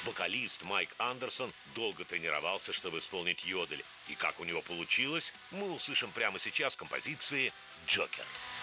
Вокалист Майк Андерсон долго тренировался, чтобы исполнить йодель. И как у него получилось, мы услышим прямо сейчас в композиции «Джокер».